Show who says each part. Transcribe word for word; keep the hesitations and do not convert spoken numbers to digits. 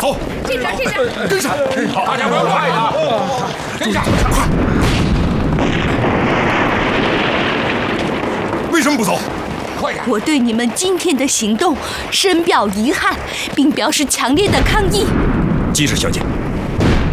Speaker 1: 走，
Speaker 2: 这边这边，
Speaker 1: 跟上！
Speaker 3: 大家不要快啊！跟上，
Speaker 1: 快！为什么不走？
Speaker 3: 快点！
Speaker 2: 我对你们今天的行动深表遗憾，并表示强烈的抗议。
Speaker 1: 姬氏小姐，